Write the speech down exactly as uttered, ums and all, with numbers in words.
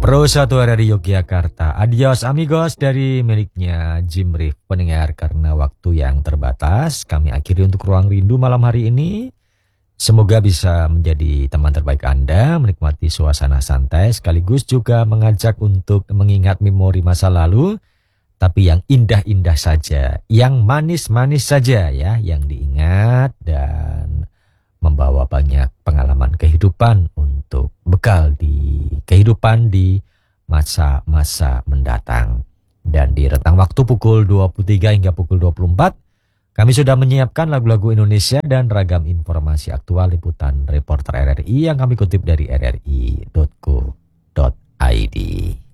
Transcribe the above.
Pro satu R R I Yogyakarta. Adios amigos dari miliknya Jim Reef. Pendengar, karena waktu yang terbatas, kami akhiri untuk Ruang Rindu malam hari ini. Semoga bisa menjadi teman terbaik Anda, menikmati suasana santai, sekaligus juga mengajak untuk mengingat memori masa lalu, tapi yang indah-indah saja, yang manis-manis saja ya, yang diingat dan membawa banyak pengalaman kehidupan untuk bekal di kehidupan di masa-masa mendatang. Dan di rentang waktu pukul dua puluh tiga hingga pukul dua puluh empat, kami sudah menyiapkan lagu-lagu Indonesia dan ragam informasi aktual liputan reporter R R I yang kami kutip dari r r i titik co titik i d.